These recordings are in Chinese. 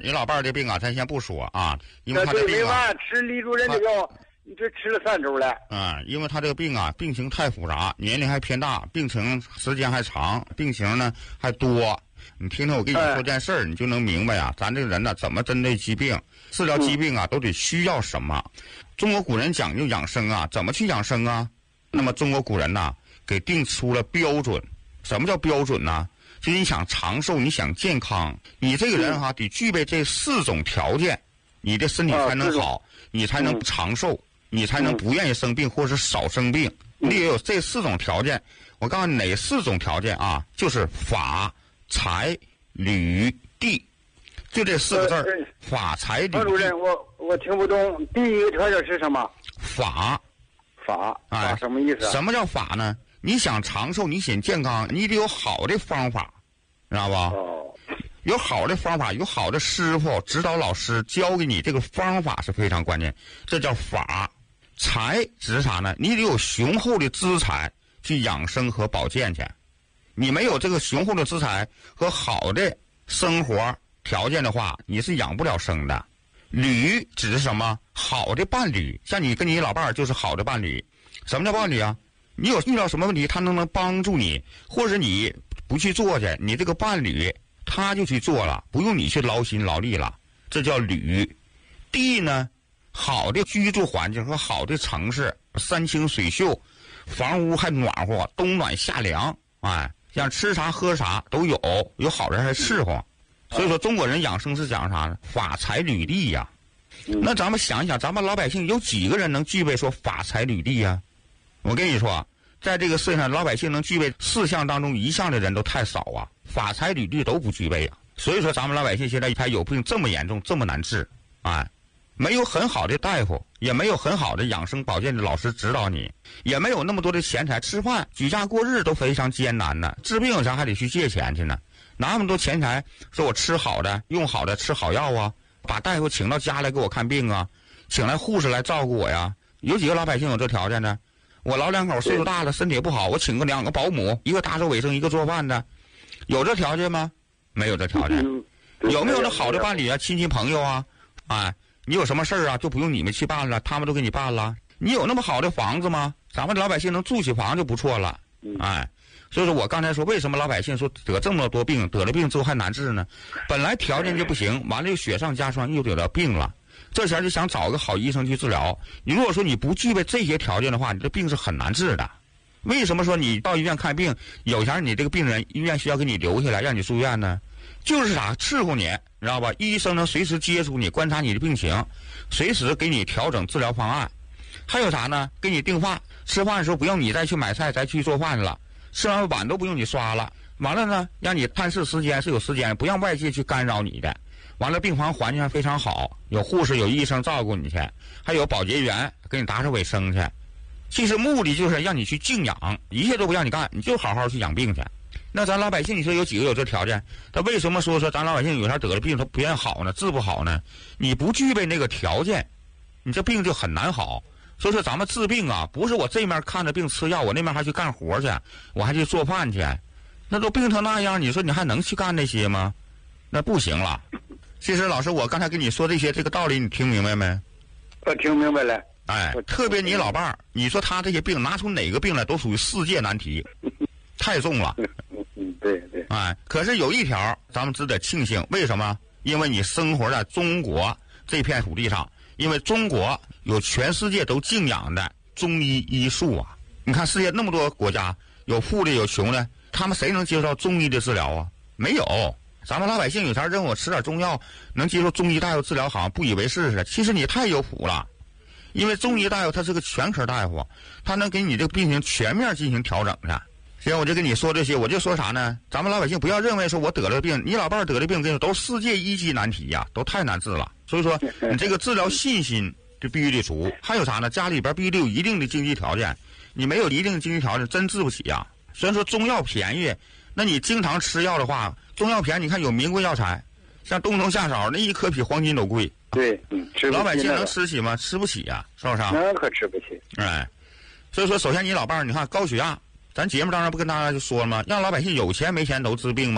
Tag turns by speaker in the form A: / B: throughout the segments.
A: 你老伴儿这病啊，咱先不说啊，因为他这病
B: 没办法，吃李主任的药，你这吃了3周了。
A: 因为他这个病啊，病情太复杂，年龄还偏大，病情时间还长，病情呢还多。你听听我跟你说件事儿，你就能明白呀，咱这个人呢，怎么针对疾病、治疗疾病啊，都得需要什么。中国古人讲究养生啊，怎么去养生啊？那么中国古人呐，给定出了标准。什么叫标准呢？就你想长寿，你想健康，你这个人哈，得具备这4种条件，你的身体才能好，你才能长寿，你才能不愿意生病或者少生病。你得有这4种条件。我告诉你哪4种条件啊？就是法、财、履、地，就这4个字儿。法、财、履、地。
B: 王主任，我听不懂，第一个条件是什么？
A: 法
B: 什么意思？
A: 什么叫法呢？你想长寿，你想健康，你得有好的方法，知道吧？有好的方法，有好的师傅、指导老师教给你，这个方法是非常关键。这叫法。财指啥呢？你得有雄厚的资财去养生和保健去。你没有这个雄厚的资财和好的生活条件的话，你是养不了生的。履指是什么？好的伴侣，像你跟你老伴儿就是好的伴侣。什么叫伴侣啊？你有遇到什么问题，他能帮助你，或者你不去做去，你这个伴侣他就去做了，不用你去劳心劳力了，这叫履。地呢，好的居住环境和好的城市，山清水秀，房屋还暖和，冬暖夏凉，像吃啥喝啥都有好人还伺候。所以说中国人养生是讲啥呢？法财履地呀。那咱们想一想，咱们老百姓有几个人能具备说法财履地呀？我跟你说，在这个世界上，老百姓能具备4项当中1项的人都太少啊，法财履地都不具备啊。所以说咱们老百姓现在才有病这么严重，这么难治，没有很好的大夫，也没有很好的养生保健的老师指导你，也没有那么多的钱财，吃饭举家过日都非常艰难呢。治病咱还得去借钱去呢，拿那么多钱财，说我吃好的用好的吃好药啊，把大夫请到家来给我看病啊，请来护士来照顾我呀。有几个老百姓有这条件呢？我老两口岁数大了，身体也不好，我请个2个保姆，一个打扫卫生，一个做饭的，有这条件吗？没有这条件。有没有那好的伴侣啊，亲戚朋友啊？你有什么事儿啊，就不用你们去办了，他们都给你办了。你有那么好的房子吗？咱们老百姓能住起房就不错了。所以说我刚才说，为什么老百姓说得这么多病，得了病之后还难治呢？本来条件就不行，完了又雪上加霜，又得了病了。这前就想找个好医生去治疗。你如果说你不具备这些条件的话，你这病是很难治的。为什么说你到医院看病，有前你这个病人医院需要给你留下来让你住院呢？就是啥，伺候你，知道吧？医生能随时接触你，观察你的病情，随时给你调整治疗方案。还有啥呢？给你订饭，吃饭的时候不用你再去买菜再去做饭了，吃完碗都不用你刷了。完了呢，让你探视时间是有时间，不让外界去干扰你的。完了，病房环境还非常好，有护士有医生照顾你去，还有保洁员给你打扫卫生去。其实目的就是让你去静养，一切都不让你干，你就好好去养病去。那咱老百姓，你说有几个有这条件？他为什么说咱老百姓有啥得了病他不愿好呢？治不好呢？你不具备那个条件，你这病就很难好。所以说咱们治病啊，不是我这面看着病吃药，我那面还去干活去，我还去做饭去，那都病成那样，你说你还能去干那些吗？那不行了。其实老师，我刚才跟你说这个道理，你听明白没？
B: 我听明白了。
A: 特别你老伴儿，你说他这些病拿出哪个病来都属于世界难题，太重了。
B: 对。
A: 可是有一条咱们值得庆幸，为什么？因为你生活在中国这片土地上，因为中国有全世界都敬仰的中医医术啊。你看世界那么多国家，有富的有穷的，他们谁能接受到中医的治疗啊？没有。咱们老百姓有啥认为我吃点中药能接受中医大夫治疗，好像不以为是似的。其实你太有福了，因为中医大夫他是个全科大夫，他能给你这个病情全面进行调整的。行，我就跟你说这些，我就说啥呢？咱们老百姓不要认为说我得了病，你老伴儿得了病，跟你说都世界一级难题呀，都太难治了。所以说你这个治疗信心就必须得足。还有啥呢？家里边必须得有一定的经济条件，你没有一定的经济条件，真治不起呀。虽然说中药便宜，那你经常吃药的话，中药便宜，你看有名贵药材，像冬虫夏草，那一颗比黄金都贵。
B: 对，
A: 老百姓能吃起吗？吃不起呀，是不是？
B: 那可吃不起。
A: 所以说，首先你老伴儿，你看高血压，咱节目当中不跟大家就说了吗？让老百姓有钱没钱都治病吗？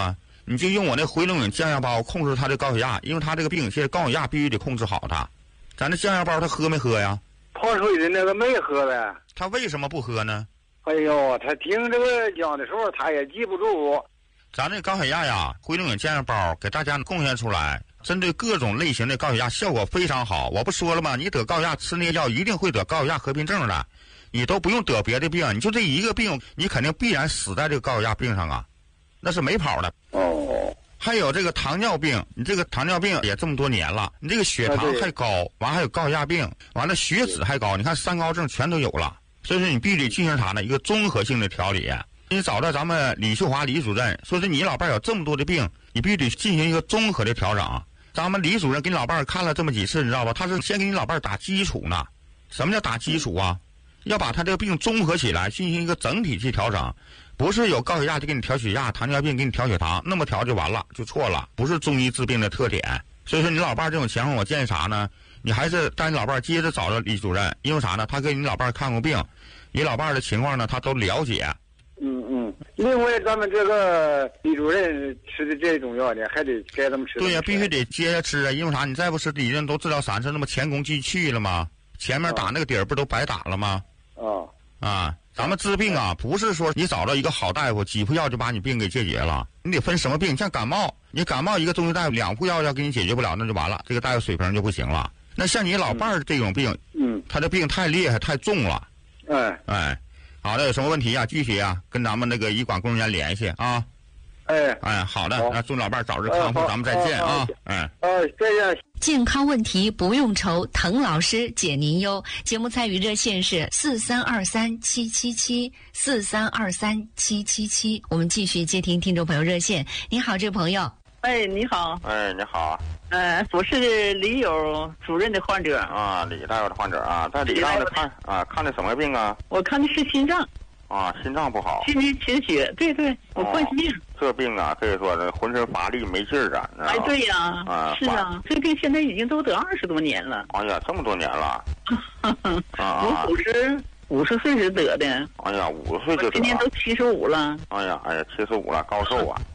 A: 你就用我那回龙岭降压包控制他的高血压，因为他这个病现在高血压必须得控制好他。咱这降压包他喝没喝呀？
B: 泡水的那个没喝呗。
A: 他为什么不喝呢？
B: 哎呦，他听这个讲的时候他也记不住。
A: 咱这高血压呀，回龙岭降压包给大家贡献出来，针对各种类型的高血压效果非常好。我不说了吗？你得高血压吃那些药一定会得高血压合并症的，你都不用得别的病，你就这一个病，你肯定必然死在这个高血压病上啊，那是没跑的。
B: 哦。
A: 还有这个糖尿病，你这个糖尿病也这么多年了，你这个血糖还高，完还有高血压病，完了血脂还高，你看三高症全都有了。所以说你必须得进行啥呢？一个综合性的调理。你找到咱们李秀华李主任，说是你老伴有这么多的病，你必须得进行一个综合的调整。咱们李主任给你老伴看了这么几次，你知道吧？他是先给你老伴打基础呢。什么叫打基础啊？要把他这个病综合起来，进行一个整体去调整。不是有高血压就给你调血压，糖尿病给你调血糖，那么调就完了，就错了，不是中医治病的特点。所以说你老伴这种情况，我建议啥呢？你还是带你老伴接着找着李主任，因为啥呢？他给你老伴看过病，你老伴的情况呢，他都了解。
B: 另外，咱们这个李主任吃的这种药呢，还得该怎么吃？
A: 对呀，必须得接着吃啊！因为啥？你再不吃，李主任都治疗3次，那么前功尽弃了吗？前面打那个底儿不都白打了吗？咱们治病啊，不是说你找到一个好大夫，几副药就把你病给解决了。你得分什么病，像感冒，你感冒一个中医大夫2副药要给你解决不了，那就完了，这个大夫水平就不行了。那像你老伴儿这种病，他的病太厉害太重了。好的，有什么问题啊？继续啊，跟咱们那个医管工作人员联系啊。好的，那祝老伴早日康复，咱们再见啊。
B: 再见。
C: 健康问题不用愁，滕老师解您忧。节目参与热线是4323777743237777。我们继续接听听众朋友热线。你好，这位朋友。
D: 你好。
A: 你好。
D: 我是李友主任的患者
A: 啊，李大夫的患者啊，在李大夫看的什么病啊？
D: 我看的是心脏。
A: 心脏不好，
D: 心肌缺血，对，我冠心病。
A: 这病啊，可以说是浑身乏力没劲儿啊。
D: 对呀，是啊，这病现在已经都得20多年了。
A: 哎呀，这么多年了。
D: 我50岁时得的。
A: 哎呀，50岁就得。
D: 今年都75了。
A: 哎呀，75了，高寿啊。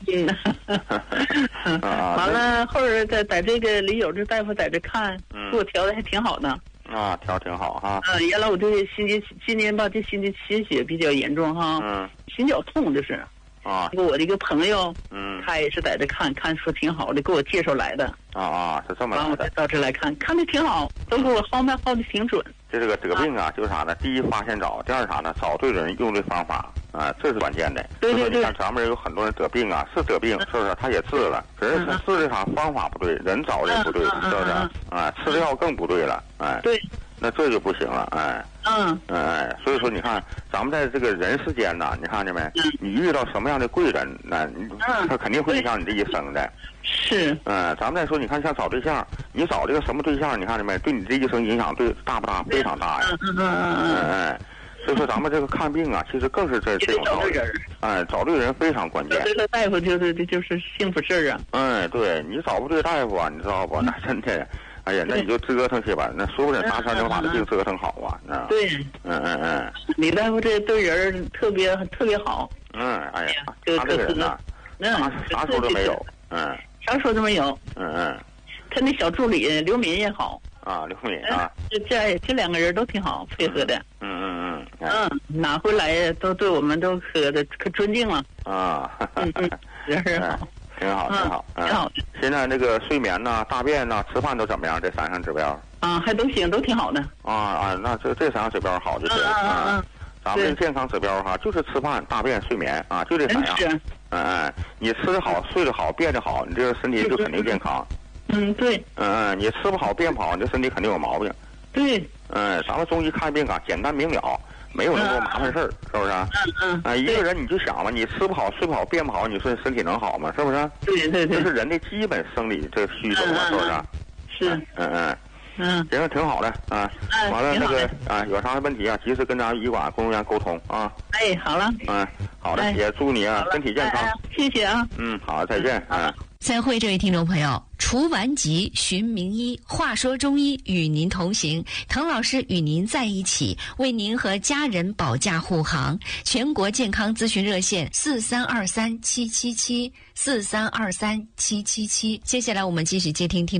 D: 完了，后边在这个李友这大夫在这看，给我调的还挺好的。
A: 调挺好哈。
D: 原来我这今年吧，这心肌缺血比较严重哈。心绞痛这是。我的一个朋友，他也是在这看说挺好的，给我介绍来的。
A: 是这么来的。
D: 我再到这来看的挺好，都给我号脉号的挺准。
A: 这个得病啊，就是啥呢？第一发现早，第二啥呢？找对人，用对方法这是关键的。
D: 对。
A: 你看咱们有很多人得病啊，是得病，是不是？他也治了，可是他治的啥方法不对，人找的也不对，是不是？吃的药更不对了，
D: 对。
A: 那这就不行了，所以说你看，咱们在这个人世间呢，你看见没？你遇到什么样的贵人，他肯定会影响你这一生的。
D: 是。
A: 咱们再说，你看像找对象，你找这个什么对象，你看见没？对你这一生影响大不大？非常大呀。所以说咱们这个看病啊，其实更是这种
D: 找对人。
A: 找对人非常关键。
D: 找对了大夫就是幸福事儿啊。
A: 对，你找不对大夫啊，你知道不？那真的。哎呀，那你就折腾去吧，那说不准啥时候能把这病折腾好啊？
D: 对。李大夫这对人特别好。
A: 哎呀，他这个人呐，啥时候都没有。
D: 啥时候都没有。他那小助理刘敏也好。
A: 刘敏啊。
D: 这2个人都挺好，配合的。拿回来都对我们都可尊敬了。人好。
A: 挺好。现在那个睡眠呐、大便呐、吃饭都怎么样？这3项指标？
D: 还都行，都挺好的。
A: 那这3项指标好就是。咱们健康指标哈，就是吃饭、大便、睡眠就这3样。你吃得好、睡得好、变得好，你这个身体就肯定健康。
D: 对。
A: 你吃不好、变不好，你这身体肯定有毛病。
D: 对。
A: 咱们中医看病啊，简单明了。没有那么多麻烦事儿，是不是？一个人你就想吧，你吃不好、睡不好、变不好，你说身体能好吗？是不是？
D: 对。
A: 这是人的基本生理这需求嘛，是不是？
D: 是。
A: 行，挺好的完了那个有啥问题啊，及时跟咱医管工作人员沟通啊。
D: 好了。
A: 好的，也祝你身体健康。
D: 谢谢啊。
A: 好，再见
C: 再会，这位听众朋友。 除顽疾，寻名医。话说中医与您同行，滕老师与您在一起，为您和家人保驾护航。全国健康咨询热线43237777，43237777。接下来我们继续接听